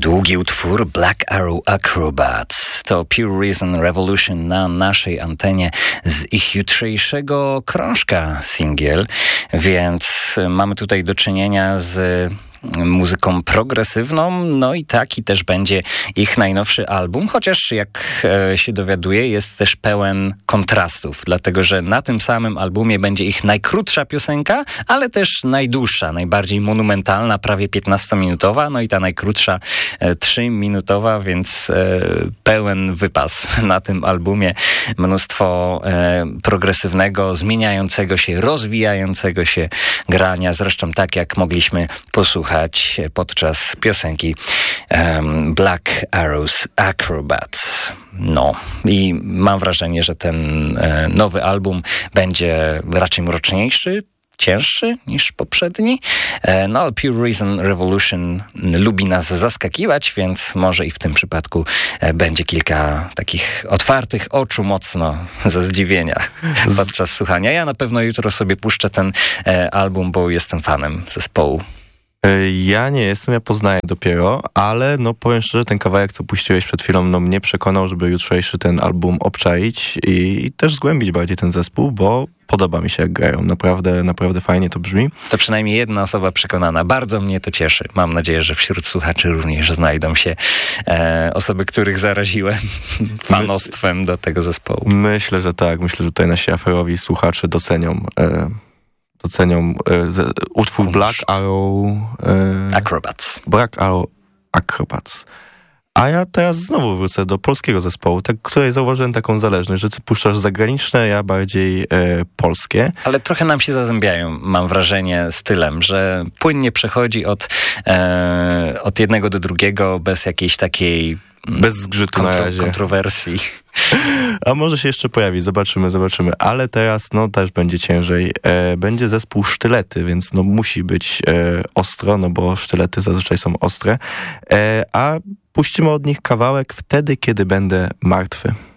Długi utwór Black Arrow Acrobats to Pure Reason Revolution na naszej antenie z ich jutrzejszego krążka singiel, więc mamy tutaj do czynienia z muzyką progresywną, no i taki też będzie ich najnowszy album, chociaż jak się dowiaduję, jest też pełen kontrastów, dlatego że na tym samym albumie będzie ich najkrótsza piosenka, ale też najdłuższa, najbardziej monumentalna, prawie 15-minutowa, no i ta najkrótsza 3-minutowa, więc pełen wypas na tym albumie. Mnóstwo progresywnego, zmieniającego się, rozwijającego się grania, zresztą tak jak mogliśmy posłuchać podczas piosenki Black Arrows Acrobats. No i mam wrażenie, że ten nowy album będzie raczej mroczniejszy, cięższy niż poprzedni. No ale Pure Reason Revolution lubi nas zaskakiwać, więc może i w tym przypadku będzie kilka takich otwartych oczu mocno ze zdziwienia podczas słuchania. Ja na pewno jutro sobie puszczę ten album, bo jestem fanem zespołu. Ja nie jestem, ja poznaję dopiero, ale no powiem szczerze, ten kawałek, co puściłeś przed chwilą, no mnie przekonał, żeby jutrzejszy ten album obczaić i też zgłębić bardziej ten zespół, bo podoba mi się, jak grają. Naprawdę fajnie to brzmi. To przynajmniej jedna osoba przekonana. Bardzo mnie to cieszy. Mam nadzieję, że wśród słuchaczy również znajdą się osoby, których zaraziłem fanostwem do tego zespołu. Myślę, że tak. Myślę, że tutaj nasi aferowi słuchacze docenią utwór Black Arrow Acrobats. Black Arrow Acrobats. A ja teraz znowu wrócę do polskiego zespołu, której zauważyłem taką zależność, że ty puszczasz zagraniczne, ja bardziej polskie. Ale trochę nam się zazębiają, mam wrażenie, stylem, że płynnie przechodzi od jednego do drugiego bez jakiejś takiej bez zgrzytu na razie. Kontrowersji. A może się jeszcze pojawi, zobaczymy. Ale teraz no też będzie ciężej. Będzie zespół Sztylety, więc no musi być ostro, no bo sztylety zazwyczaj są ostre. A puścimy od nich kawałek Wtedy, kiedy będę martwy.